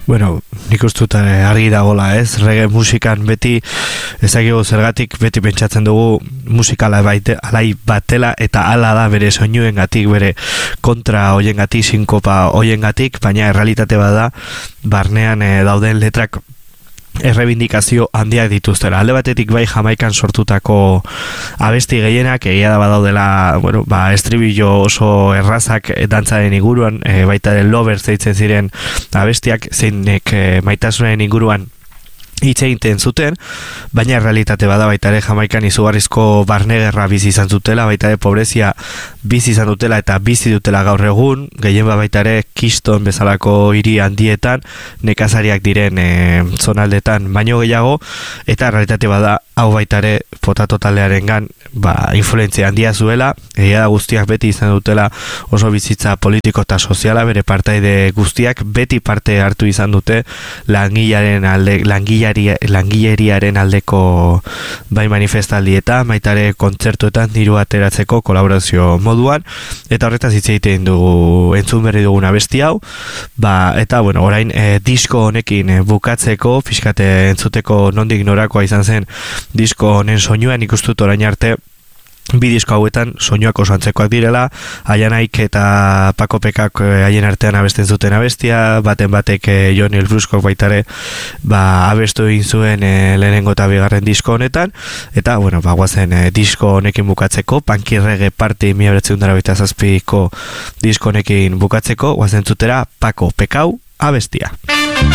Bueno, nik ustut argi dagola, ez? Reggae musikan beti ezagigu zergatik beti pentsatzen dugu musikala alai batela eta hala da bere soinuengatik, bere kontra hoiengatik, sinkopa hoiengatik, baina errealitate bada barnean dauden letrak errebindikazio handiak dituztela. Alde batetik bai Jamaikan sortutako abesti gehienak egia da badaudela, bueno, estribillo oso errazak dantzaren inguruan, baita den Lovers deitzen ziren abestiak zeinek maitasunaren inguruan hitz egiten zuten, baina errealitate bada baita ere Jamaikan izugarrizko barnegerra bizi izan zutela, baita ere pobrezia bizi izan dutela eta bizi dutela gaur egun, gehien baita ere Keystone bezalako hiri handietan, nekazariak diren zonaldetan baino gehiago, eta errealitate bada hau baita ere Potato taldearengan influentzia handia zuela, egia da guztiak beti izan dutela oso bizitza politiko eta soziala, bere partaide guztiak beti parte hartu izan dute langileriaren aldeko bai manifestaldietan, baitare kontzertuetan diru ateratzeko kolaborazio moduan, eta horretaz hitz egiten dugu entzun berri dugun abesti hau, eta bueno, orain disko honekin bukatzeko, fiskate entzuteko nondik norakoa izan zen disko honen soinuan, ikustut orain arte bi disko hauetan soinuak oso antzekoak direla, Aianaik eta Paco Pekak haien artean abesten zuten abestia, baten batek Johnny el Bruskok baitare abestu egin zuen lehenengo eta bigarren disko honetan, eta bueno, guazen disko honekin bukatzeko, Punky Reggae Party 1997ko disko honekin bukatzeko, guazen zutera Paco Pekau abestia.